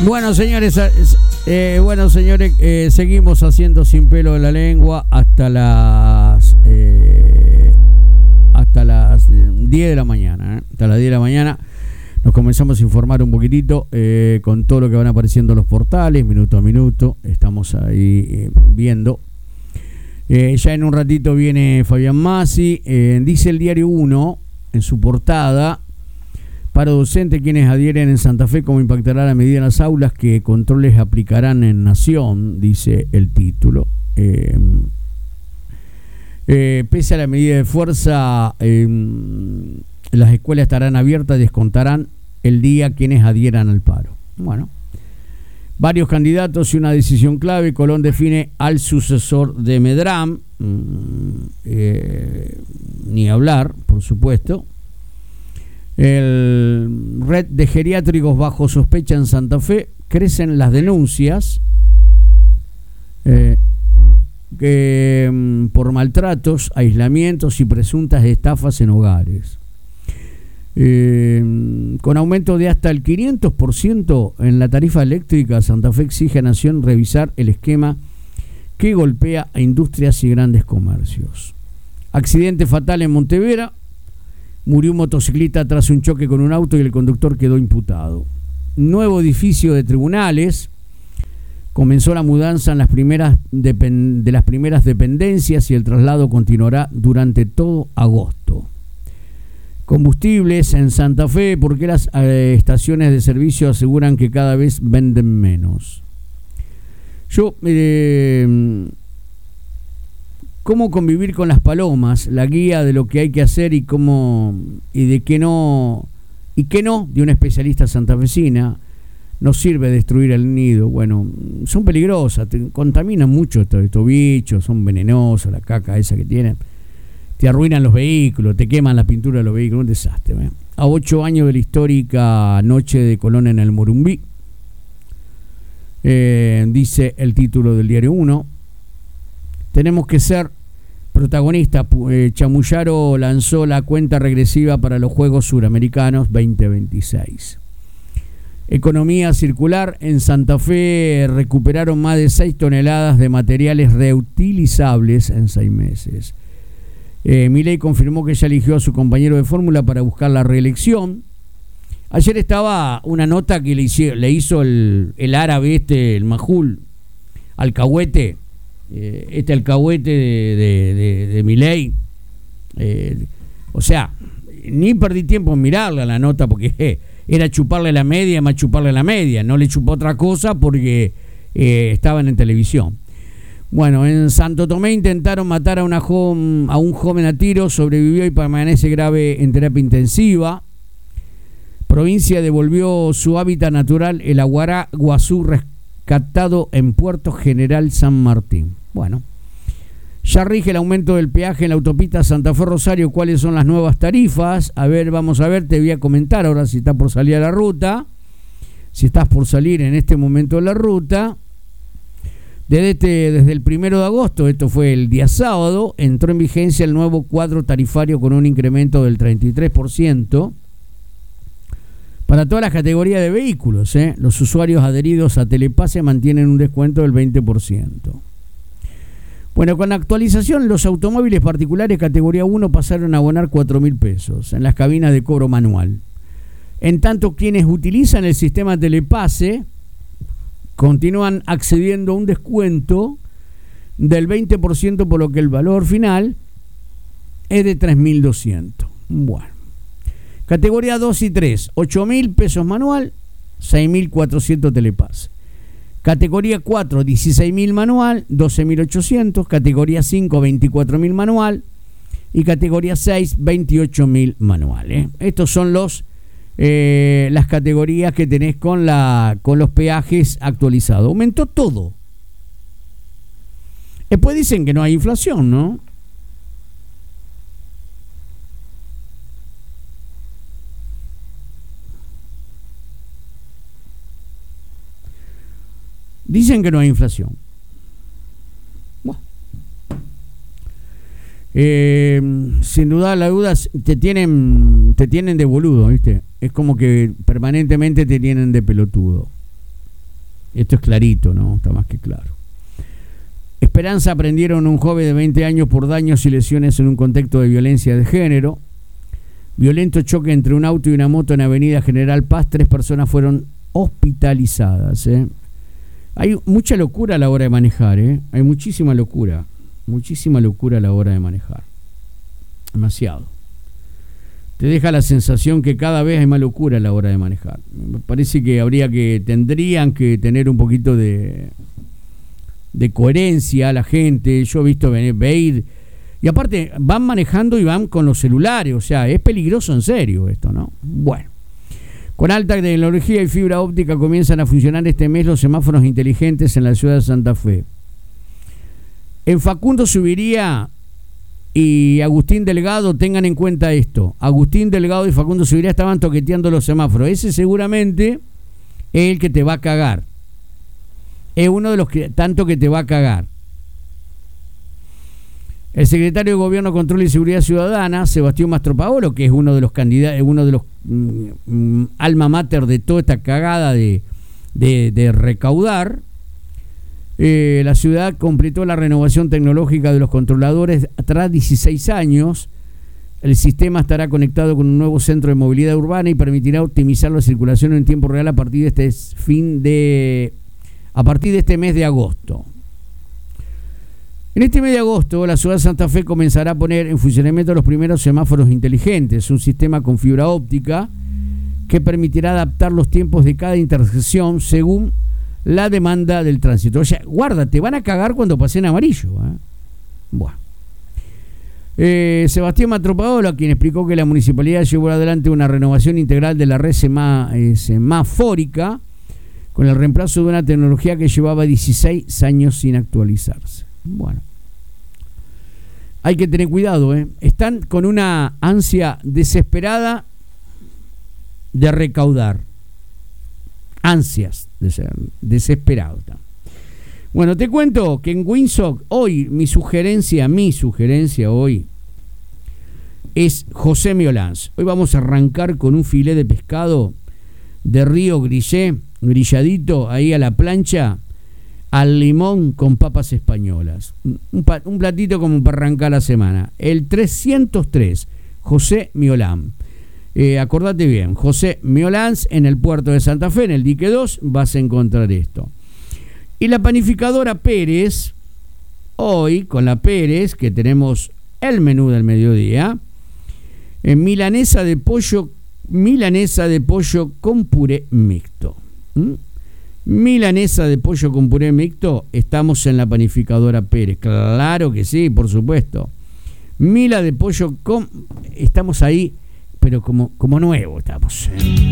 Bueno, señores, seguimos haciendo Sin Pelo en la Lengua hasta las 10 de la mañana. Hasta las 10 de la mañana nos comenzamos a informar un poquitito con todo lo que van apareciendo en los portales, minuto a minuto. Estamos ahí viendo. Ya en un ratito viene Fabián Masi. Dice el Diario 1 en su portada: paro docente, quienes adhieren en Santa Fe, cómo impactará la medida en las aulas, qué controles aplicarán en Nación, dice el título. Pese a la medida de fuerza, las escuelas estarán abiertas y descontarán el día quienes adhieran al paro. Bueno, varios candidatos y una decisión clave. Colón define al sucesor de Medram, ni hablar, por supuesto. El red de geriátricos bajo sospecha en Santa Fe, crecen las denuncias por maltratos, aislamientos y presuntas estafas en hogares. Con aumento de hasta el 500% en la tarifa eléctrica, Santa Fe exige a Nación revisar el esquema que golpea a industrias y grandes comercios. Accidente fatal en Montevera. Murió un motociclista tras un choque con un auto y el conductor quedó imputado. Nuevo edificio de tribunales. Comenzó la mudanza en las primeras de las primeras dependencias y el traslado continuará durante todo agosto. Combustibles en Santa Fe, porque las estaciones de servicio aseguran que cada vez venden menos. Cómo convivir con las palomas, la guía de lo que hay que hacer y cómo y de qué no de una especialista santafesina. No sirve destruir el nido. Bueno, son peligrosas, contaminan mucho estos bichos, son venenosos, la caca esa que tienen. Te arruinan los vehículos, te queman la pintura de los vehículos, un desastre. A 8 años de la histórica noche de Colón en el Morumbí, dice el título del Diario 1. Tenemos que ser protagonistas. Chamuyaro lanzó la cuenta regresiva para los Juegos Suramericanos 2026. Economía circular. En Santa Fe recuperaron más de 6 toneladas de materiales reutilizables en 6 meses. Milei confirmó que ya eligió a su compañero de fórmula para buscar la reelección. Ayer estaba una nota que le hizo el árabe el Majul, alcahuete. Alcahuete de Milei. O sea, ni perdí tiempo en mirarla la nota porque era chuparle la media, más chuparle la media. No le chupó otra cosa porque estaban en televisión. Bueno, en Santo Tomé intentaron matar a un joven a tiros, sobrevivió y permanece grave en terapia intensiva. Provincia devolvió su hábitat natural, el aguará guazú rescatado en Puerto General San Martín. Bueno, ya rige el aumento del peaje en la autopista Santa Fe Rosario. ¿Cuáles son las nuevas tarifas? A ver, vamos a ver, te voy a comentar ahora si estás por salir a la ruta. Si estás por salir en este momento de la ruta, desde el 1 de agosto, esto fue el día sábado, entró en vigencia el nuevo cuadro tarifario con un incremento del 33%. Para todas las categorías de vehículos, los usuarios adheridos a Telepase mantienen un descuento del 20%. Bueno, con la actualización, los automóviles particulares categoría 1 pasaron a abonar 4.000 pesos en las cabinas de cobro manual. En tanto, quienes utilizan el sistema Telepase continúan accediendo a un descuento del 20%, por lo que el valor final es de 3.200. Bueno. Categoría 2 y 3, 8.000 pesos manual, 6.400 Telepase. Categoría 4, 16.000 manual, 12.800. Categoría 5, 24.000 manual. Y categoría 6, 28.000 manual. Estos son las categorías que tenés con los peajes actualizados. Aumentó todo. Después dicen que no hay inflación, ¿no? Dicen que no hay inflación. Bueno. Sin duda, las dudas te tienen de boludo, ¿viste? Es como que permanentemente te tienen de pelotudo. Esto es clarito, ¿no? Está más que claro. Esperanza prendieron a un joven de 20 años por daños y lesiones en un contexto de violencia de género. Violento choque entre un auto y una moto en Avenida General Paz. 3 personas fueron hospitalizadas. Hay mucha locura a la hora de manejar. Hay muchísima locura a la hora de manejar. Demasiado. Te deja la sensación que cada vez hay más locura a la hora de manejar. Me parece que tendrían que tener un poquito de coherencia a la gente. Yo he visto venir. Y aparte, van manejando y van con los celulares. O sea, es peligroso en serio esto, ¿no? Bueno. Con alta tecnología y fibra óptica comienzan a funcionar este mes los semáforos inteligentes en la ciudad de Santa Fe. En Facundo Subiría y Agustín Delgado, tengan en cuenta esto. Agustín Delgado y Facundo Subiría estaban toqueteando los semáforos. Ese seguramente es el que te va a cagar. Es uno de los que tanto que te va a cagar. El secretario de Gobierno, Control y Seguridad Ciudadana, Sebastián Mastropaolo, que es uno de los candidatos, uno de los alma mater de toda esta cagada de recaudar, la ciudad completó la renovación tecnológica de los controladores tras 16 años. El sistema estará conectado con un nuevo centro de movilidad urbana y permitirá optimizar la circulación en tiempo real a partir de este mes de agosto. En este mes de agosto, la ciudad de Santa Fe comenzará a poner en funcionamiento los primeros semáforos inteligentes, un sistema con fibra óptica que permitirá adaptar los tiempos de cada intersección según la demanda del tránsito. O sea, guarda, te van a cagar cuando pasen amarillo. Bueno. Sebastián Mastropaolo, a quien explicó que la municipalidad llevó adelante una renovación integral de la red semafórica con el reemplazo de una tecnología que llevaba 16 años sin actualizarse. Bueno, hay que tener cuidado, Están con una ansia desesperada de recaudar. Ansias de ser desesperados. Bueno, te cuento que en Winsock hoy mi sugerencia hoy es José Miolans. Hoy vamos a arrancar con un filé de pescado de río grilladito ahí a la plancha, al limón con papas españolas. Un platito como para arrancar la semana. El 303, José Miolán. Acordate bien, José Miolans, en el puerto de Santa Fe, en el dique 2, vas a encontrar esto. Y la panificadora Pérez, hoy con la Pérez, que tenemos el menú del mediodía, milanesa de pollo con puré mixto. Milanesa de pollo con puré mixto, estamos en la panificadora Pérez. Claro que sí, por supuesto. Mila de pollo con... Estamos ahí, pero como nuevo estamos.